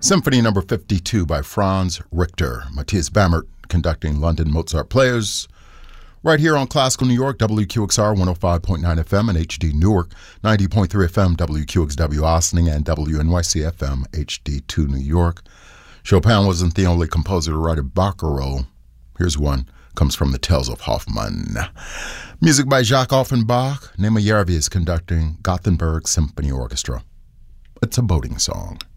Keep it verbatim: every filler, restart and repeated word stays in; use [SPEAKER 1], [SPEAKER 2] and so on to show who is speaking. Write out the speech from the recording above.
[SPEAKER 1] Symphony Number fifty-two by Franz Richter. Matthias Bammert conducting London Mozart Players. Right here on Classical New York, W Q X R one oh five point nine F M and H D Newark, ninety point three F M, W Q X W Ossining, and W N Y C F M, H D two New York. Chopin wasn't the only composer to write a barcarolle. Here's one. Comes from the Tales of Hoffmann. Music by Jacques Offenbach. Nema Järvi is conducting Gothenburg Symphony Orchestra. It's a boating song.